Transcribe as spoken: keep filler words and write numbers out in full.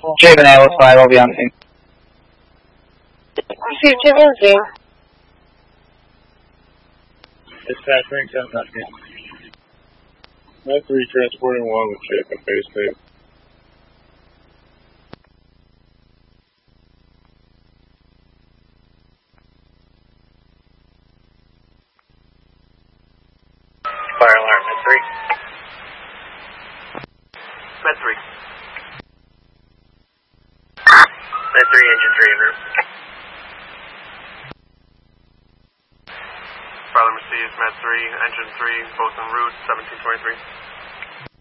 Driven A O five, I'll be on scene. Received Jim Lindsay. Dispatch, rank ten, not me. Med three transporting one with ship at base state. Fire alarm, Med three. Med three. Med three, engine three en route. Fire alarm received, Med three, engine three, both en route, seventeen twenty-three.